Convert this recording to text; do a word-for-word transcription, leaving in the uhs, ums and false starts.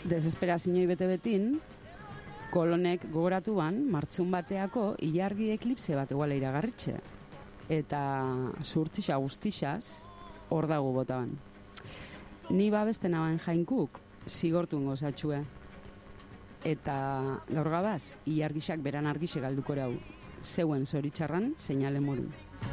Desesperazioi bete-betin, kolonek gogoratu ban, martxun bateako ilargi eklipse bat eguala iragarritxe. Eta zurtzixa guztixaz, hor dago botaban. Ni babesten aban jainkuk, zigortun gozatxue. Eta gaur gabaz, ilargixak beran argixe galduko rau. Zeuen zoritxarran, seinale moru.